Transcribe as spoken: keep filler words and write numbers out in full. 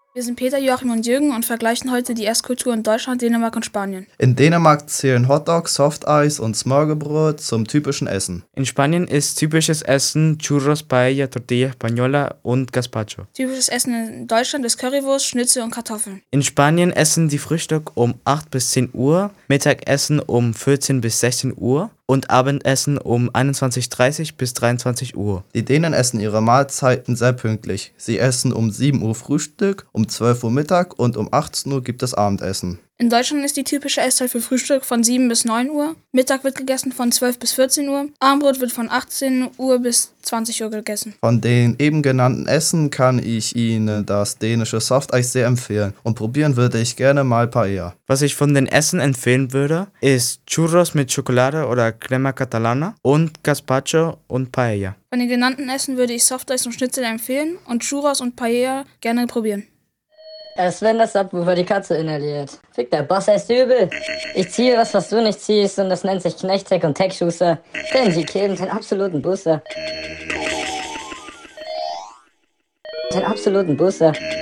Wir sind Peter, Joachim und Jürgen und vergleichen heute die Esskultur in Deutschland, Dänemark und Spanien. In Dänemark zählen Hotdogs, Softeis und Smørrebrød zum typischen Essen. In Spanien ist typisches Essen Churros, Paella, Tortilla Española und Gazpacho. Typisches Essen in Deutschland ist Currywurst, Schnitzel und Kartoffeln. In Spanien essen die Frühstück um acht bis zehn Uhr, Mittagessen um vierzehn bis sechzehn Uhr und Abendessen um einundzwanzig Uhr dreißig bis dreiundzwanzig Uhr. Die Dänen essen ihre Mahlzeiten sehr pünktlich. Sie essen um sieben Uhr Frühstück, um zwölf Uhr Mittag und um achtzehn Uhr gibt es Abendessen. In Deutschland ist die typische Esszeit für Frühstück von sieben bis neun Uhr, Mittag wird gegessen von zwölf bis vierzehn Uhr, Abendbrot wird von achtzehn Uhr bis zwanzig Uhr gegessen. Von den eben genannten Essen kann ich Ihnen das dänische Softeis sehr empfehlen und probieren würde ich gerne mal Paella. Was ich von den Essen empfehlen würde, ist Churros mit Schokolade oder Crema Catalana und Gazpacho und Paella. Von den genannten Essen würde ich Softeis und Schnitzel empfehlen und Churros und Paella gerne probieren. Sven, das Subwoofer die Katze inhaliert. Fick, der Boss heißt übel. Ich ziehe was, was du nicht ziehst und das nennt sich Knechttech und Tech-Schuster. Denn sie killen den absoluten Booster. Den absoluten Booster.